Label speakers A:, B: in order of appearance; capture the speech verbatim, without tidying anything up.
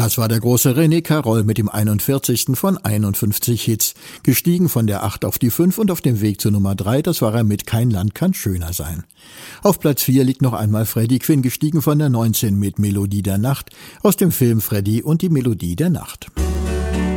A: Das war der große René Carroll mit dem einundvierzigsten von einundfünfzig Hits. Gestiegen von der acht auf die fünf und auf dem Weg zur Nummer drei, das war er mit Kein Land kann schöner sein. Auf Platz vier liegt noch einmal Freddie Quinn, gestiegen von der neunzehn mit Melodie der Nacht aus dem Film Freddie und die Melodie der Nacht.